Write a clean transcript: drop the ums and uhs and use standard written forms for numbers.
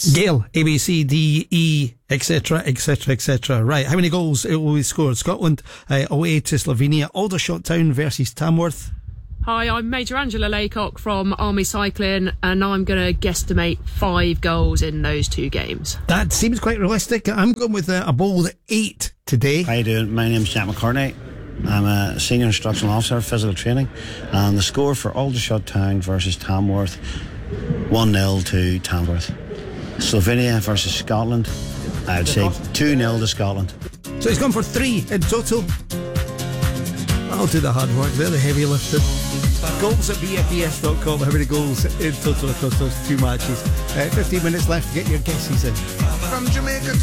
Gail, A, B, C, D, E, etc, etc, etc. Right, how many goals will we score? Scotland away to Slovenia. Aldershot Town versus Tamworth. Hi, I'm Major Angela Laycock from Army Cycling, and I'm going to guesstimate 5 goals in those 2 games. That seems quite realistic. I'm going with a bold 8 today. How you doing? My name's Jack McCartney. I'm a senior instructional officer of physical training, and the score for Aldershot Town versus Tamworth, 1-0 to Tamworth. Slovenia versus Scotland, I'd say 2-0 to Scotland. So he's gone for 3 in total. I'll do the hard work, they're the heavy lifting. Goals at bfbs.com. How many goals in total across those 2 matches? 15 minutes left to get your guesses in. From Jamaica